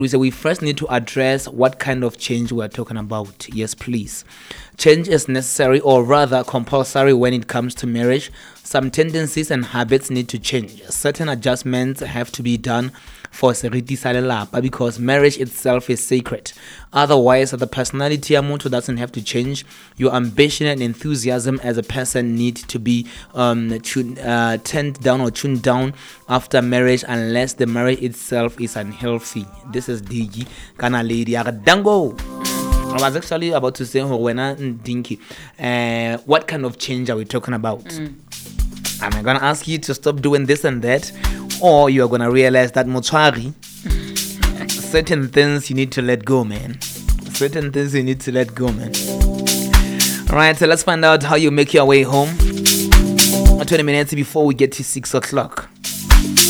So we first need to address what kind of change we are talking about. Yes, please. Change is necessary, or rather compulsory, when it comes to marriage. Some tendencies and habits need to change. Certain adjustments have to be done for seriti sa lelapa, because marriage itself is sacred. Otherwise, the personality ya motho doesn't have to change. Your ambition and enthusiasm as a person need to be turned down or tuned down after marriage, unless the marriage itself is unhealthy. This is Digi Kana Lady Dango. I was actually about to say, Dinky, what kind of change are we talking about? Am I going to ask you to stop doing this and that? Or you are going to realize that Mochari, certain things you need to let go, man. Certain things you need to let go, man. Alright, so let's find out how you make your way home. 20 minutes before we get to 6 o'clock.